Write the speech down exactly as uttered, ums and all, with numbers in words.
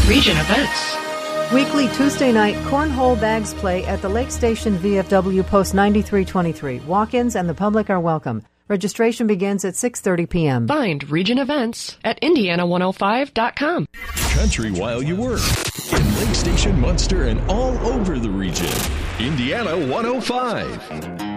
Region Events. Weekly Tuesday night cornhole bags play at the Lake Station V F W Post ninety-three twenty-three. Walk-ins and the public are welcome. Registration begins at six thirty p.m. Find Region Events at Indiana one oh five dot com. Country while you work. In Lake Station, Munster, and all over the region. Indiana one oh five.